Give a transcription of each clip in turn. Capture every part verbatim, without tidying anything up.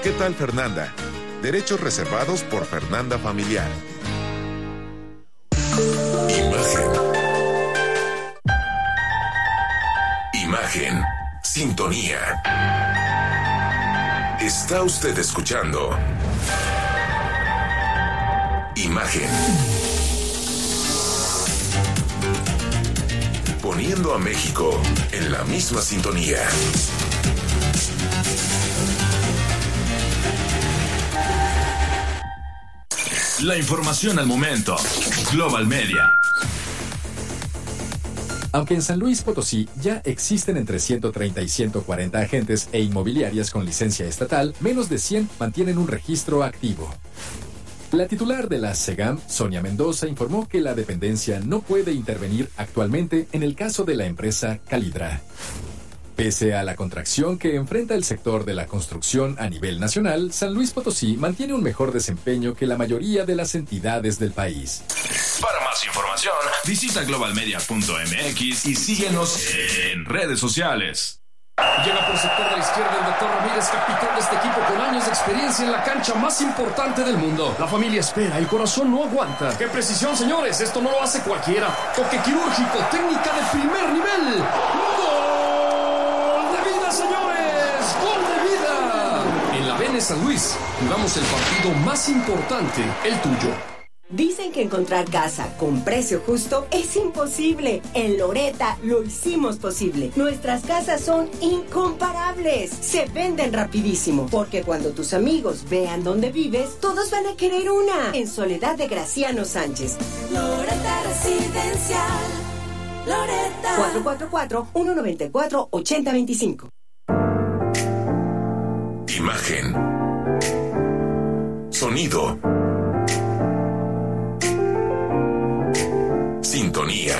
¿Qué tal, Fernanda? Derechos reservados por Fernanda Familiar. Imagen. Imagen. Sintonía. Está usted escuchando Imagen. Poniendo a México en la misma sintonía. La información al momento. Global Media. Aunque en San Luis Potosí ya existen entre ciento treinta y ciento cuarenta agentes e inmobiliarias con licencia estatal, menos de cien mantienen un registro activo. La titular de la SEGAM, Sonia Mendoza, informó que la dependencia no puede intervenir actualmente en el caso de la empresa Calidra. Pese a la contracción que enfrenta el sector de la construcción a nivel nacional, San Luis Potosí mantiene un mejor desempeño que la mayoría de las entidades del país. Para más información, visita global media punto m x y síguenos en redes sociales. Llega por sector de la izquierda el doctor Ramírez, capitán de este equipo con años de experiencia en la cancha más importante del mundo. La familia espera, el corazón no aguanta. ¡Qué precisión, señores! Esto no lo hace cualquiera. Toque quirúrgico, técnica de primer nivel. ¡Gol de vida, señores! ¡Gol de vida! En la B N San Luis, jugamos el partido más importante, el tuyo. Dicen que encontrar casa con precio justo es imposible. En Loretta lo hicimos posible. Nuestras casas son incomparables. Se venden rapidísimo. Porque cuando tus amigos vean dónde vives, todos van a querer una. En Soledad de Graciano Sánchez. Loretta Residencial. Loretta. cuatro cuatro cuatro, uno nueve cuatro, ocho cero dos cinco. Imagen. Sonido. Sintonía.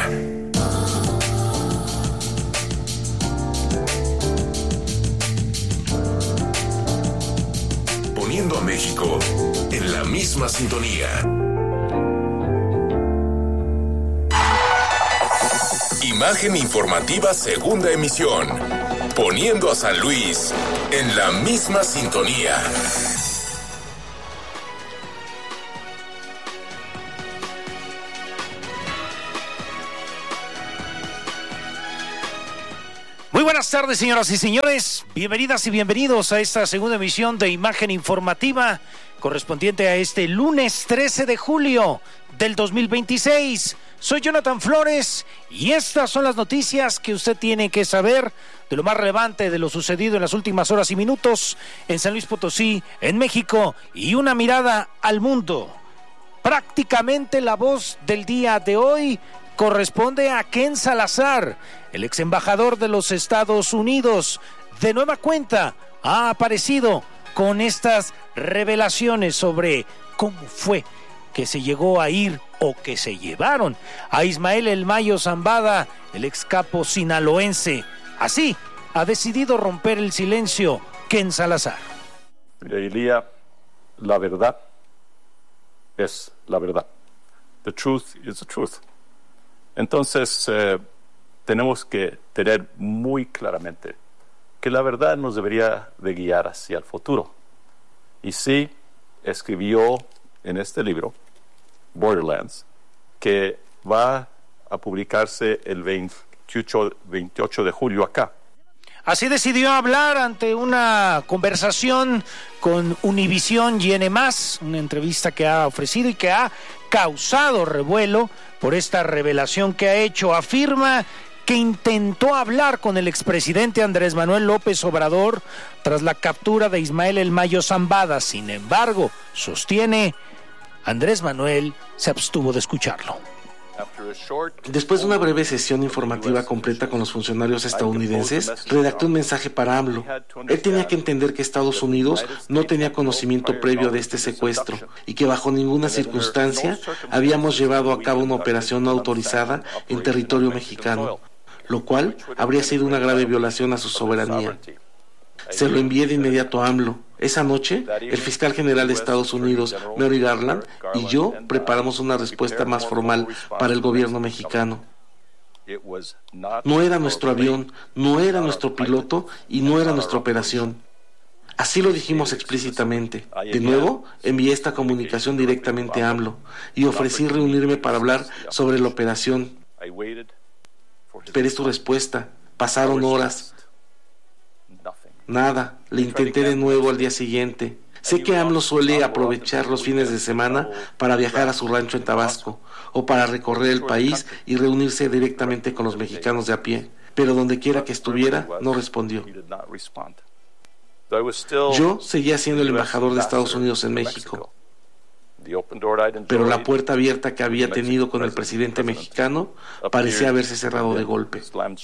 Poniendo a México en la misma sintonía. Imagen informativa segunda emisión. Poniendo a San Luis en la misma sintonía. Muy buenas tardes, señoras y señores. Bienvenidas y bienvenidos a esta segunda emisión de Imagen Informativa, correspondiente a este lunes trece de julio del dos mil veintiséis. Soy Jonathan Flores y estas son las noticias que usted tiene que saber de lo más relevante de lo sucedido en las últimas horas y minutos en San Luis Potosí, en México, y una mirada al mundo. Prácticamente la voz del día de hoy corresponde a Ken Salazar, el ex embajador de los Estados Unidos. De nueva cuenta ha aparecido con estas revelaciones sobre cómo fue que se llegó a ir o que se llevaron a Ismael El Mayo Zambada, el ex capo sinaloense. Así ha decidido romper el silencio Ken Salazar. Le diría, la verdad es la verdad. The truth is the truth. Entonces, eh, tenemos que tener muy claramente que la verdad nos debería de guiar hacia el futuro. Y sí, escribió en este libro, Borderlands, que va a publicarse el veintiocho de julio acá. Así decidió hablar ante una conversación con Univisión y N más, una entrevista que ha ofrecido y que ha causado revuelo por esta revelación que ha hecho. Afirma que intentó hablar con el expresidente Andrés Manuel López Obrador tras la captura de Ismael El Mayo Zambada. Sin embargo, sostiene, Andrés Manuel se abstuvo de escucharlo. Después de una breve sesión informativa completa con los funcionarios estadounidenses, redacté un mensaje para AMLO. Él tenía que entender que Estados Unidos no tenía conocimiento previo de este secuestro y que bajo ninguna circunstancia habíamos llevado a cabo una operación no autorizada en territorio mexicano, lo cual habría sido una grave violación a su soberanía. Se lo envié de inmediato a AMLO. Esa noche, el fiscal general de Estados Unidos, Merrick Garland, y yo preparamos una respuesta más formal para el gobierno mexicano. No era nuestro avión, no era nuestro piloto y no era nuestra operación. Así lo dijimos explícitamente. De nuevo, envié esta comunicación directamente a AMLO y ofrecí reunirme para hablar sobre la operación. Esperé su respuesta. Pasaron horas. Nada. Le intenté de nuevo al día siguiente. Sé que AMLO suele aprovechar los fines de semana para viajar a su rancho en Tabasco o para recorrer el país y reunirse directamente con los mexicanos de a pie, pero donde quiera que estuviera, no respondió. Yo seguía siendo el embajador de Estados Unidos en México, pero la puerta abierta que había tenido con el presidente mexicano parecía haberse cerrado de golpe.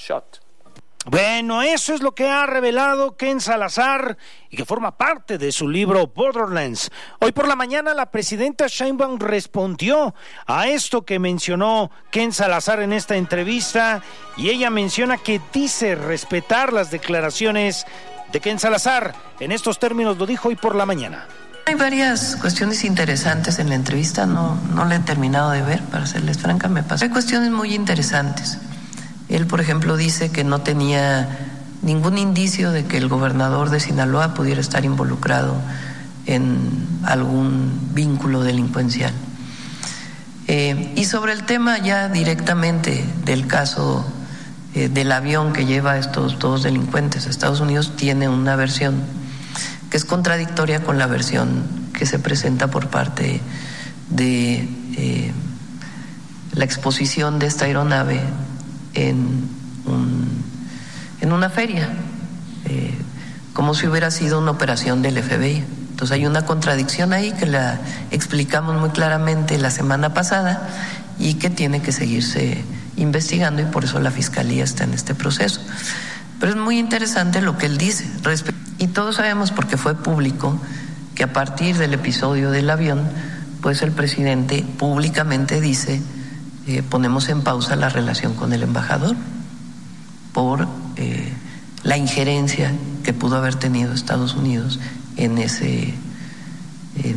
Bueno, eso es lo que ha revelado Ken Salazar y que forma parte de su libro Borderlands. Hoy por la mañana la presidenta Sheinbaum respondió a esto que mencionó Ken Salazar en esta entrevista y ella menciona que dice respetar las declaraciones de Ken Salazar. En estos términos lo dijo hoy por la mañana. Hay varias cuestiones interesantes en la entrevista, no, no la he terminado de ver, para serles franca, me pasó. Hay cuestiones muy interesantes. Él, por ejemplo, dice que no tenía ningún indicio de que el gobernador de Sinaloa pudiera estar involucrado en algún vínculo delincuencial. Eh, y sobre el tema ya directamente del caso eh, del avión que lleva a estos dos delincuentes a Estados Unidos, tiene una versión que es contradictoria con la versión que se presenta por parte de eh, la exposición de esta aeronave en, un, en una feria, eh, como si hubiera sido una operación del F B I. Entonces hay una contradicción ahí que la explicamos muy claramente la semana pasada y que tiene que seguirse investigando y por eso la Fiscalía está en este proceso. Pero es muy interesante lo que él dice. Y todos sabemos, porque fue público, que a partir del episodio del avión, pues el presidente públicamente dice: Eh, ponemos en pausa la relación con el embajador por eh, la injerencia que pudo haber tenido Estados Unidos en ese eh,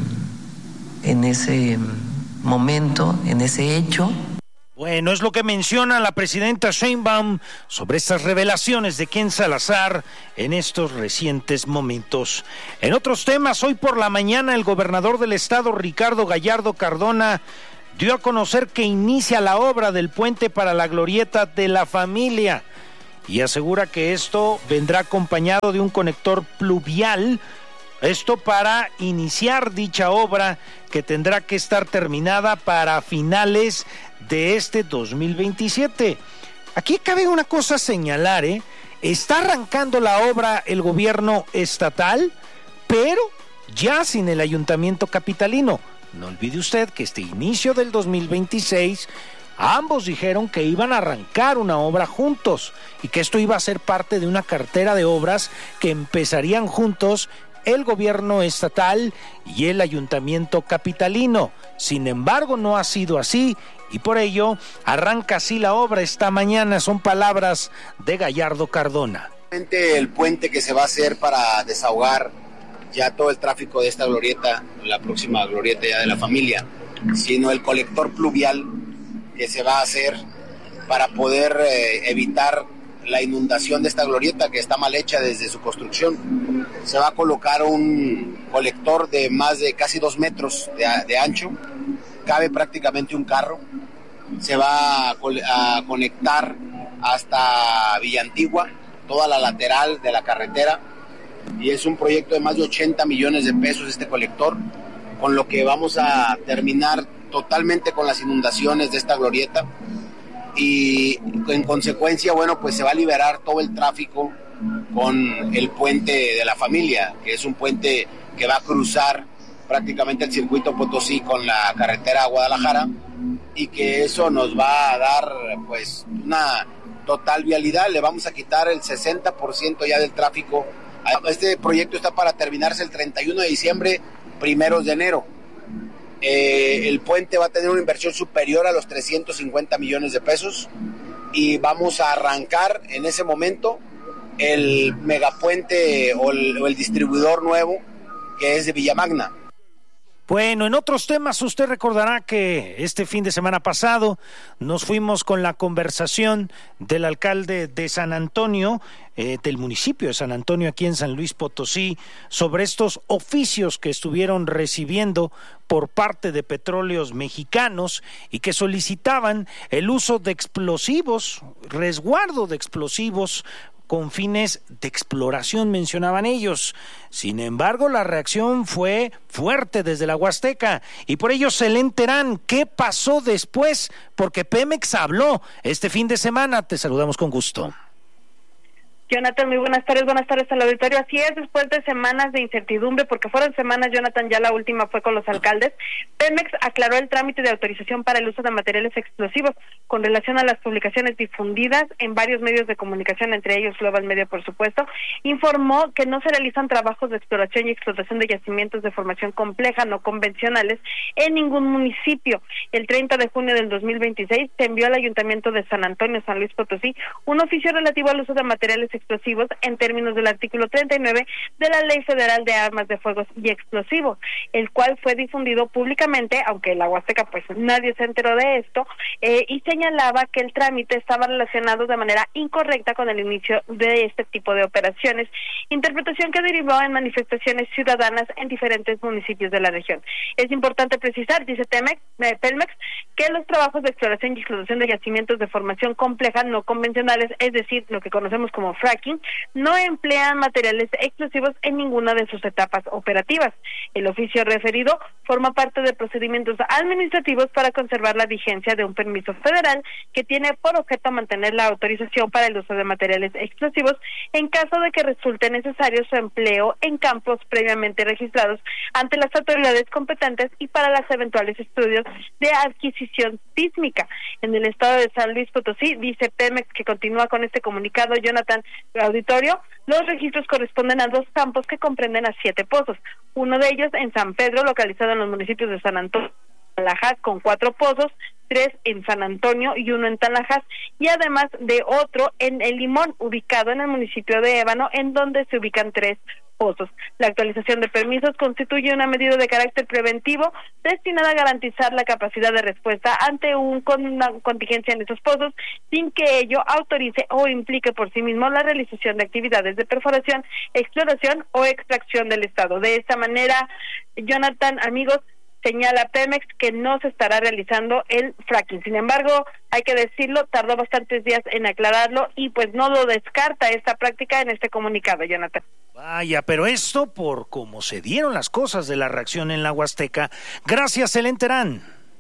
en ese momento, en ese hecho. Bueno, es lo que menciona la presidenta Sheinbaum sobre estas revelaciones de Ken Salazar en estos recientes momentos. En otros temas, hoy por la mañana el gobernador del estado, Ricardo Gallardo Cardona, dio a conocer que inicia la obra del puente para la glorieta de la familia y asegura que esto vendrá acompañado de un conector pluvial, esto para iniciar dicha obra que tendrá que estar terminada para finales de este dos mil veintisiete. Aquí cabe una cosa a señalar, ¿eh? Está arrancando la obra el gobierno estatal, pero ya sin el ayuntamiento capitalino. No olvide usted que este inicio del dos mil veintiséis, ambos dijeron que iban a arrancar una obra juntos y que esto iba a ser parte de una cartera de obras que empezarían juntos el gobierno estatal y el ayuntamiento capitalino. Sin embargo, no ha sido así y por ello arranca así la obra esta mañana. Son palabras de Gallardo Cardona. El puente que se va a hacer para desahogar ya todo el tráfico de esta glorieta, la próxima glorieta ya de la familia, sino el colector pluvial que se va a hacer para poder eh, evitar la inundación de esta glorieta que está mal hecha desde su construcción. Se va a colocar un colector de más de casi dos metros de, de ancho, cabe prácticamente un carro, se va a, a conectar hasta Villantigua, toda la lateral de la carretera, y es un proyecto de más de ochenta millones de pesos este colector, con lo que vamos a terminar totalmente con las inundaciones de esta glorieta y en consecuencia, bueno, pues se va a liberar todo el tráfico con el puente de la familia, que es un puente que va a cruzar prácticamente el circuito Potosí con la carretera a Guadalajara y que eso nos va a dar pues una total vialidad. Le vamos a quitar el sesenta por ciento ya del tráfico. Este proyecto está para terminarse el treinta y uno de diciembre, primeros de enero. Eh, el puente va a tener una inversión superior a los trescientos cincuenta millones de pesos y vamos a arrancar en ese momento el megapuente o el, o el distribuidor nuevo que es de Villamagna. Bueno, en otros temas usted recordará que este fin de semana pasado nos fuimos con la conversación del alcalde de San Antonio, eh, del municipio de San Antonio, aquí en San Luis Potosí, sobre estos oficios que estuvieron recibiendo por parte de Petróleos Mexicanos y que solicitaban el uso de explosivos, resguardo de explosivos con fines de exploración, mencionaban ellos. Sin embargo, la reacción fue fuerte desde la Huasteca y por ello Selén Terán, ¿qué pasó después? Porque Pemex habló este fin de semana. Te saludamos con gusto. Jonathan, muy buenas tardes, buenas tardes al auditorio. Así es, después de semanas de incertidumbre, porque fueron semanas, Jonathan, ya la última fue con los alcaldes, Pemex aclaró el trámite de autorización para el uso de materiales explosivos con relación a las publicaciones difundidas en varios medios de comunicación, entre ellos Global Media, por supuesto. Informó que no se realizan trabajos de exploración y explotación de yacimientos de formación compleja no convencionales en ningún municipio. El treinta de junio del dos mil veintiséis se envió al Ayuntamiento de San Antonio, San Luis Potosí, un oficio relativo al uso de materiales explosivos en términos del artículo treinta y nueve de la Ley Federal de Armas de Fuego y Explosivos, el cual fue difundido públicamente, aunque en la Huasteca pues nadie se enteró de esto, eh, y señalaba que el trámite estaba relacionado de manera incorrecta con el inicio de este tipo de operaciones, interpretación que derivó en manifestaciones ciudadanas en diferentes municipios de la región. Es importante precisar, dice Temex, eh, Pelmex, que los trabajos de exploración y explotación de yacimientos de formación compleja no convencionales, es decir, lo que conocemos como fracking, no emplean materiales explosivos en ninguna de sus etapas operativas. El oficio referido forma parte de procedimientos administrativos para conservar la vigencia de un permiso federal que tiene por objeto mantener la autorización para el uso de materiales explosivos en caso de que resulte necesario su empleo en campos previamente registrados ante las autoridades competentes y para los eventuales estudios de adquisición sísmica. En el estado de San Luis Potosí, dice Pemex, que continúa con este comunicado, Jonathan, auditorio, los registros corresponden a dos campos que comprenden a siete pozos, uno de ellos en San Pedro, localizado en los municipios de San Antonio, Tanlajas, con cuatro pozos, tres en San Antonio y uno en Tanlajas, y además de otro en El Limón, ubicado en el municipio de Ébano, en donde se ubican tres pozos. La actualización de permisos constituye una medida de carácter preventivo destinada a garantizar la capacidad de respuesta ante un, con una contingencia en estos pozos, sin que ello autorice o implique por sí mismo la realización de actividades de perforación, exploración o extracción del Estado. De esta manera, Jonathan, amigos, señala Pemex que no se estará realizando el fracking. Sin embargo, hay que decirlo, tardó bastantes días en aclararlo y pues no lo descarta esta práctica en este comunicado, Jonathan. Vaya, pero esto por cómo se dieron las cosas de la reacción en la Huasteca. Gracias, Selén Terán.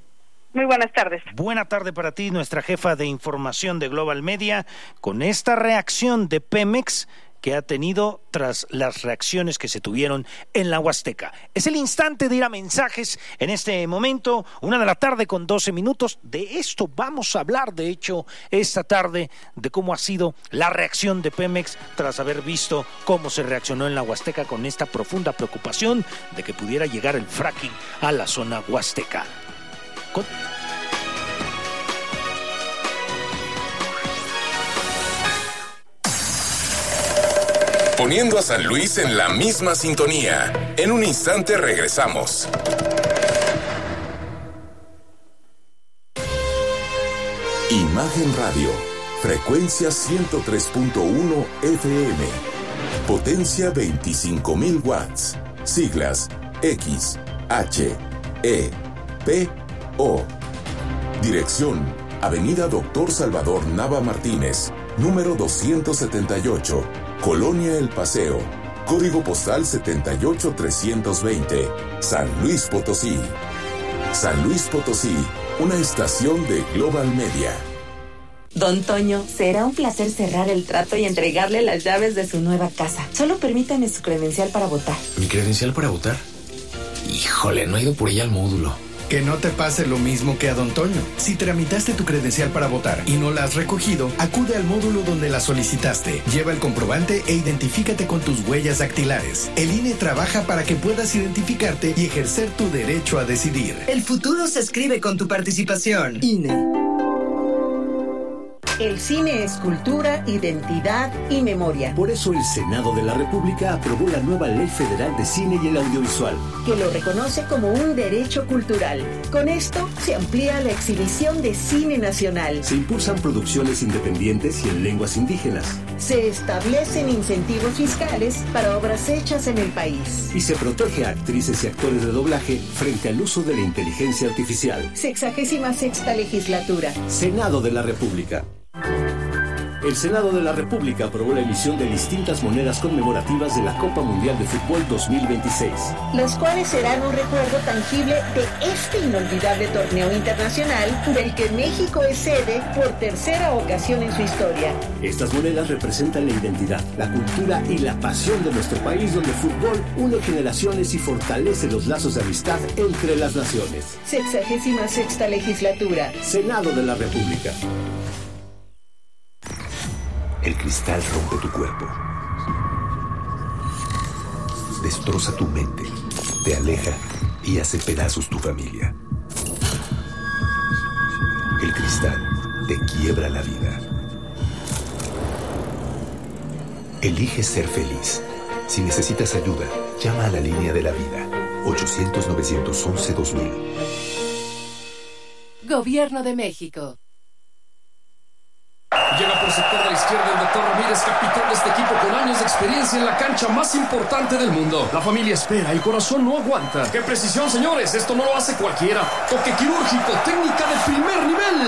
Muy buenas tardes. Buena tarde para ti, nuestra jefa de información de Global Media, con esta reacción de Pemex que ha tenido tras las reacciones que se tuvieron en la Huasteca. Es el instante de ir a mensajes en este momento, una de la tarde con doce minutos. De esto vamos a hablar, de hecho, esta tarde, de cómo ha sido la reacción de Pemex tras haber visto cómo se reaccionó en la Huasteca con esta profunda preocupación de que pudiera llegar el fracking a la zona huasteca. Con... Poniendo a San Luis en la misma sintonía. En un instante regresamos. Imagen Radio. Frecuencia ciento tres punto uno F M. Potencia veinticinco mil watts. Siglas X, H, E, P, O. Dirección: Avenida Doctor Salvador Nava Martínez, número doscientos setenta y ocho. Colonia El Paseo, código postal setenta y ocho trescientos veinte, San Luis Potosí. San Luis Potosí, una estación de Global Media. Don Toño, será un placer cerrar el trato y entregarle las llaves de su nueva casa. Solo permítame su credencial para votar. ¿Mi credencial para votar? Híjole, no he ido por ella al módulo. Que no te pase lo mismo que a Don Toño. Si tramitaste tu credencial para votar y no la has recogido, acude al módulo donde la solicitaste. Lleva el comprobante e identifícate con tus huellas dactilares. El I N E trabaja para que puedas identificarte y ejercer tu derecho a decidir. El futuro se escribe con tu participación. I N E. El cine es cultura, identidad y memoria. Por eso el Senado de la República aprobó la nueva Ley Federal de Cine y el Audiovisual, que lo reconoce como un derecho cultural. Con esto se amplía la exhibición de cine nacional. Se impulsan producciones independientes y en lenguas indígenas. Se establecen incentivos fiscales para obras hechas en el país. Y se protege a actrices y actores de doblaje frente al uso de la inteligencia artificial. Sexagésima sexta legislatura. Senado de la República. El Senado de la República aprobó la emisión de distintas monedas conmemorativas de la Copa Mundial de Fútbol dos mil veintiséis. Las cuales serán un recuerdo tangible de este inolvidable torneo internacional del que México es sede por tercera ocasión en su historia. Estas monedas representan la identidad, la cultura y la pasión de nuestro país, donde el fútbol une generaciones y fortalece los lazos de amistad entre las naciones. Sexagésima sexta legislatura. Senado de la República. El cristal rompe tu cuerpo, destroza tu mente, te aleja y hace pedazos tu familia. El cristal te quiebra la vida. Elige ser feliz. Si necesitas ayuda, llama a la línea de la vida, ochocientos, novecientos once, dos mil. Gobierno de México. Llega por sector de la izquierda el doctor Ramírez, capitán de este equipo con años de experiencia en la cancha más importante del mundo. La familia espera, el corazón no aguanta. ¡Qué precisión, señores! Esto no lo hace cualquiera. Toque quirúrgico, técnica de primer nivel.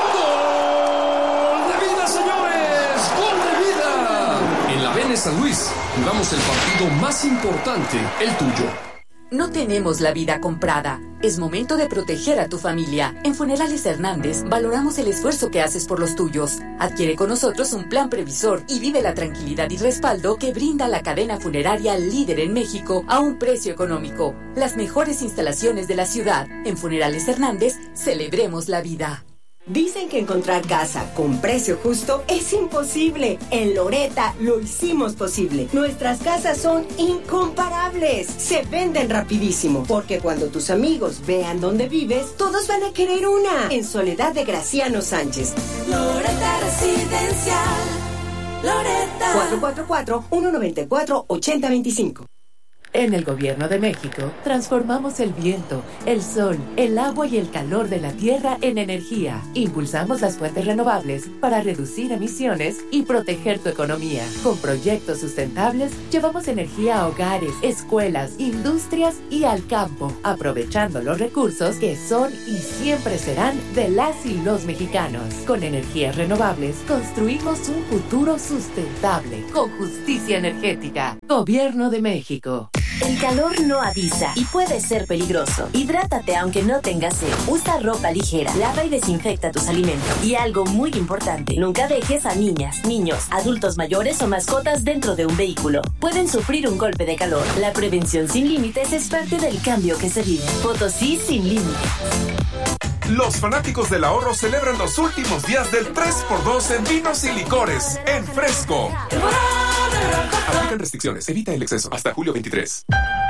¡Gol de vida, señores! ¡Gol de vida! En la B N San Luis jugamos el partido más importante, el tuyo. No tenemos la vida comprada. Es momento de proteger a tu familia. En Funerales Hernández valoramos el esfuerzo que haces por los tuyos. Adquiere con nosotros un plan previsor y vive la tranquilidad y respaldo que brinda la cadena funeraria líder en México a un precio económico. Las mejores instalaciones de la ciudad. En Funerales Hernández, celebremos la vida. Dicen que encontrar casa con precio justo es imposible. En Loretta lo hicimos posible. Nuestras casas son incomparables. Se venden rapidísimo. Porque cuando tus amigos vean dónde vives, todos van a querer una. En Soledad de Graciano Sánchez. Loretta Residencial. Loretta. cuatro cuatro cuatro, uno nueve cuatro, ocho cero dos cinco. En el Gobierno de México, transformamos el viento, el sol, el agua y el calor de la tierra en energía. Impulsamos las fuentes renovables para reducir emisiones y proteger tu economía. Con proyectos sustentables, llevamos energía a hogares, escuelas, industrias y al campo, aprovechando los recursos que son y siempre serán de las y los mexicanos. Con energías renovables, construimos un futuro sustentable, con justicia energética. Gobierno de México. El calor no avisa y puede ser peligroso. Hidrátate aunque no tengas sed. Usa ropa ligera, lava y desinfecta tus alimentos. Y algo muy importante, nunca dejes a niñas, niños, adultos mayores o mascotas dentro de un vehículo. Pueden sufrir un golpe de calor. La prevención sin límites es parte del cambio que se vive. Potosí sin límites. Los fanáticos del ahorro celebran los últimos días del tres por dos en vinos y licores en Fresco. Aplican restricciones. Evita el exceso. Hasta julio veintitrés.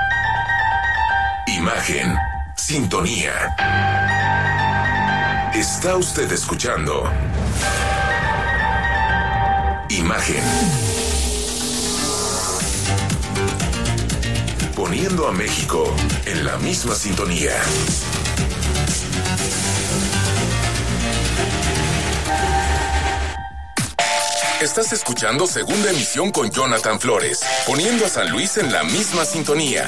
Imagen. Sintonía. Está usted escuchando Imagen. Poniendo a México en la misma sintonía. Estás escuchando Segunda Emisión con Jonathan Flores, poniendo a San Luis en la misma sintonía.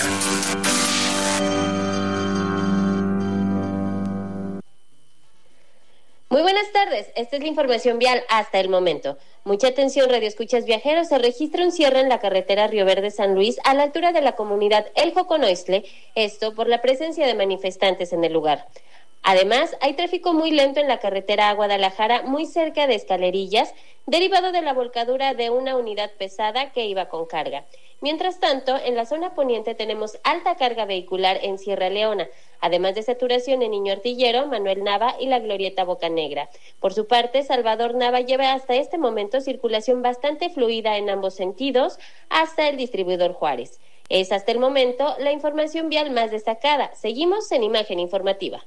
Muy buenas tardes, esta es la información vial hasta el momento. Mucha atención, radioescuchas viajeros, se registra un cierre en la carretera Río Verde-San Luis a la altura de la comunidad El Joconoixtle, esto por la presencia de manifestantes en el lugar. Además, hay tráfico muy lento en la carretera a Guadalajara, muy cerca de Escalerillas, derivado de la volcadura de una unidad pesada que iba con carga. Mientras tanto, en la zona poniente tenemos alta carga vehicular en Sierra Leona, además de saturación en Niño Artillero, Manuel Nava y la Glorieta Bocanegra. Por su parte, Salvador Nava lleva hasta este momento circulación bastante fluida en ambos sentidos hasta el distribuidor Juárez. Es hasta el momento la información vial más destacada. Seguimos en Imagen Informativa.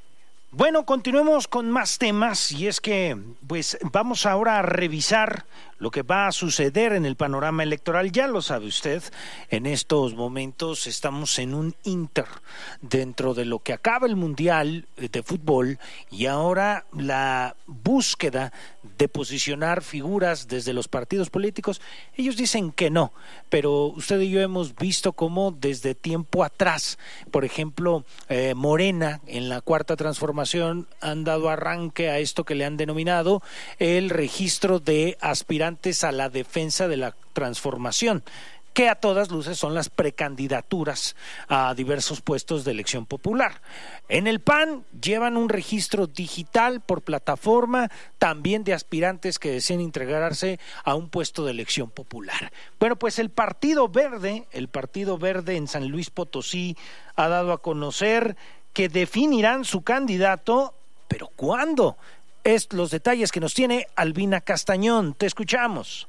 Bueno, continuemos con más temas y es que pues vamos ahora a revisar lo que va a suceder en el panorama electoral. Ya lo sabe usted, en estos momentos estamos en un inter dentro de lo que acaba el Mundial de Fútbol y ahora la búsqueda de posicionar figuras desde los partidos políticos. Ellos dicen que no, pero usted y yo hemos visto cómo desde tiempo atrás, por ejemplo, eh, Morena en la Cuarta Transformación han dado arranque a esto que le han denominado el registro de aspirantes a la defensa de la transformación, que a todas luces son las precandidaturas a diversos puestos de elección popular. En el P A N llevan un registro digital por plataforma, también de aspirantes que deseen integrarse a un puesto de elección popular. Bueno, pues el Partido Verde, el Partido Verde en San Luis Potosí ha dado a conocer que definirán su candidato, pero ¿cuándo? Es los detalles que nos tiene Albina Castañón. Te escuchamos.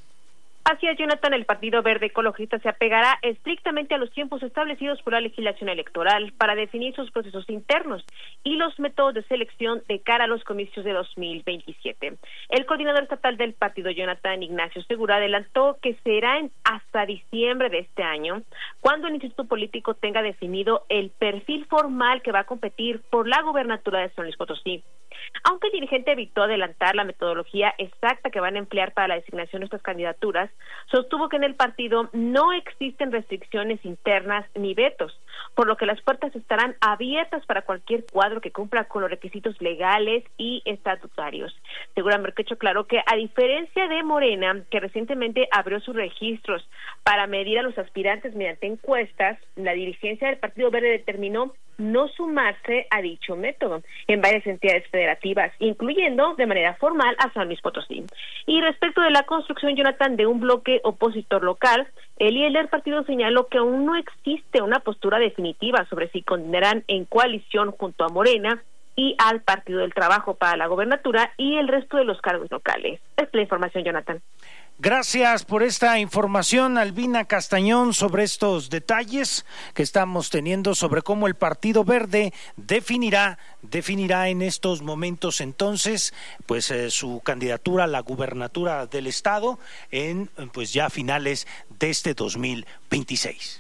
Así es, Jonathan, el Partido Verde Ecologista se apegará estrictamente a los tiempos establecidos por la legislación electoral para definir sus procesos internos y los métodos de selección de cara a los comicios de dos mil veintisiete. El coordinador estatal del partido, Jonathan Ignacio Segura, adelantó que será en hasta diciembre de este año cuando el Instituto Político tenga definido el perfil formal que va a competir por la gubernatura de San Luis Potosí. Aunque el dirigente evitó adelantar la metodología exacta que van a emplear para la designación de estas candidaturas, sostuvo que en el partido no existen restricciones internas ni vetos, por lo que las puertas estarán abiertas para cualquier cuadro que cumpla con los requisitos legales y estatutarios. Segura Merquecho aclaró que, a diferencia de Morena, que recientemente abrió sus registros para medir a los aspirantes mediante encuestas, la dirigencia del Partido Verde determinó no sumarse a dicho método en varias entidades federativas, incluyendo de manera formal a San Luis Potosí. Y respecto de la construcción, Jonathan, de un bloque opositor local, el líder del partido señaló que aún no existe una postura definitiva sobre si continuarán en coalición junto a Morena y al Partido del Trabajo para la gobernatura y el resto de los cargos locales. Es la información, Jonathan. Gracias por esta información, Albina Castañón, sobre estos detalles que estamos teniendo sobre cómo el Partido Verde definirá, definirá en estos momentos entonces, pues eh, su candidatura a la gubernatura del estado en, pues ya a finales de este dos mil veintiséis.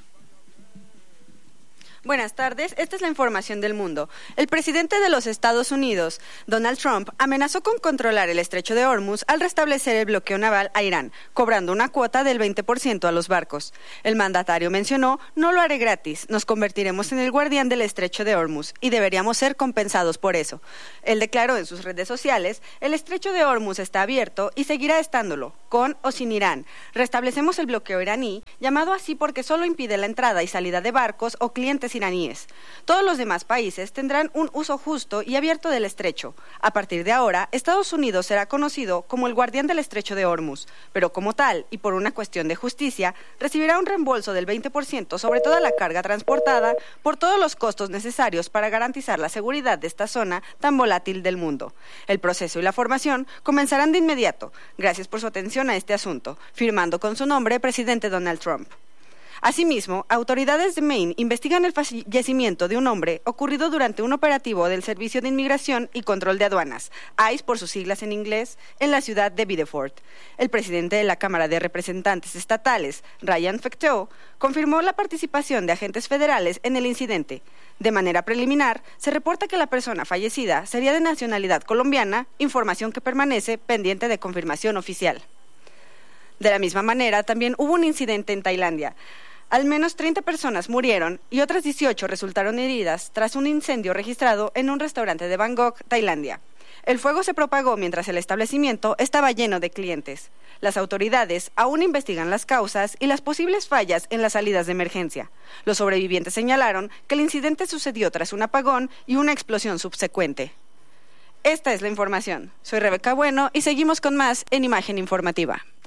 Buenas tardes, esta es la información del mundo. El presidente de los Estados Unidos, Donald Trump, amenazó con controlar el estrecho de Hormuz al restablecer el bloqueo naval a Irán, cobrando una cuota del veinte por ciento a los barcos. El mandatario mencionó: no lo haré gratis, nos convertiremos en el guardián del estrecho de Hormuz y deberíamos ser compensados por eso. Él declaró en sus redes sociales: el estrecho de Hormuz está abierto y seguirá estándolo, con o sin Irán. Restablecemos el bloqueo iraní, llamado así porque solo impide la entrada y salida de barcos o clientes iraníes. Todos los demás países tendrán un uso justo y abierto del estrecho. A partir de ahora, Estados Unidos será conocido como el guardián del estrecho de Hormuz, pero como tal, y por una cuestión de justicia, recibirá un reembolso del veinte por ciento sobre toda la carga transportada por todos los costos necesarios para garantizar la seguridad de esta zona tan volátil del mundo. El proceso y la formación comenzarán de inmediato. Gracias por su atención a este asunto, firmando con su nombre presidente Donald Trump. Asimismo, autoridades de Maine investigan el fallecimiento de un hombre ocurrido durante un operativo del Servicio de Inmigración y Control de Aduanas, I C E por sus siglas en inglés, en la ciudad de Biddeford. El presidente de la Cámara de Representantes Estatales, Ryan Fecteau, confirmó la participación de agentes federales en el incidente. De manera preliminar, se reporta que la persona fallecida sería de nacionalidad colombiana, información que permanece pendiente de confirmación oficial. De la misma manera, también hubo un incidente en Tailandia. Al menos treinta personas murieron y otras dieciocho resultaron heridas tras un incendio registrado en un restaurante de Bangkok, Tailandia. El fuego se propagó mientras el establecimiento estaba lleno de clientes. Las autoridades aún investigan las causas y las posibles fallas en las salidas de emergencia. Los sobrevivientes señalaron que el incidente sucedió tras un apagón y una explosión subsecuente. Esta es la información. Soy Rebeca Bueno y seguimos con más en Imagen Informativa.